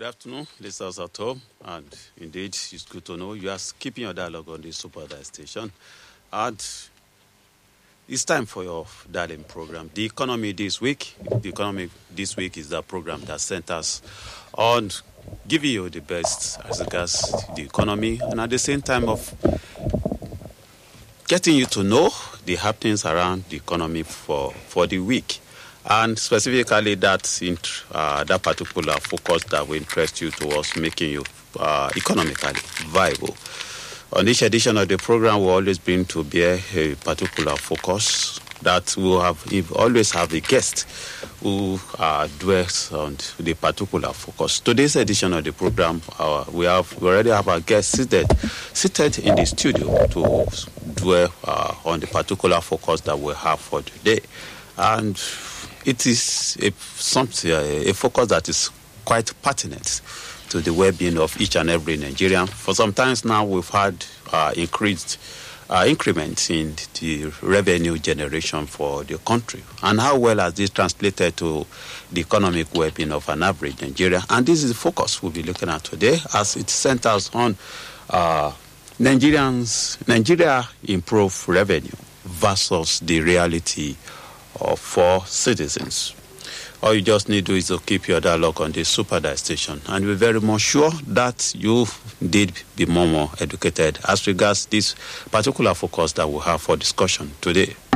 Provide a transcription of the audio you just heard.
Good afternoon, listeners at home, and indeed, it's good to know you are keeping your dialogue on the Super Dial station. And it's time for your darling program, The Economy This Week. The Economy This Week is the program that centers on giving you the best as regards the economy, and at the same time of getting you to know the happenings around the economy for the week. And specifically that particular focus that will interest you towards making you economically viable. On each edition of the program, we always bring to bear a particular focus that we always have a guest who dwells on the particular focus. Today's edition of the program, we already have our guest seated in the studio to dwell on the particular focus that we have for today. And it is a focus that is quite pertinent to the well-being of each and every Nigerian. For some time now, we've had increased increments in the revenue generation for the country. And how well has this translated to the economic well-being of an average Nigerian? And this is the focus we'll be looking at today, as it centers on Nigeria improved revenue versus the reality for citizens. All you just need to do is to keep your dialogue on the Super Dial station, and we're very much sure that you did be more educated as regards this particular focus that we have for discussion today.